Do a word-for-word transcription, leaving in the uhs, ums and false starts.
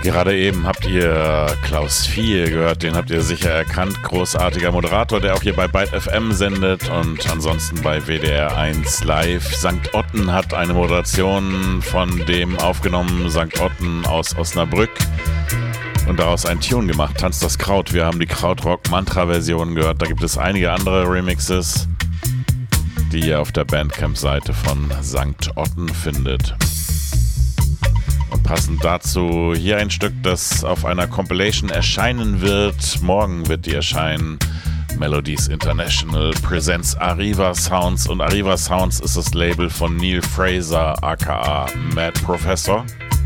Gerade eben habt ihr Klaus Vieh gehört, den habt ihr sicher erkannt. Großartiger Moderator, der auch hier bei Byte F M sendet und ansonsten bei W D R eins Live. Sankt Otten hat eine Moderation von dem aufgenommen, Sankt Otten aus Osnabrück. Und daraus einen Tune gemacht, Tanzt das Kraut. Wir haben die Krautrock-Mantra-Version gehört. Da gibt es einige andere Remixes, die ihr auf der Bandcamp-Seite von Sankt Otten findet. Und passend dazu hier ein Stück, das auf einer Compilation erscheinen wird. Morgen wird die erscheinen. Melodies International presents Arriva Sounds. Und Arriva Sounds ist das Label von Neil Fraser, aka Mad Professor.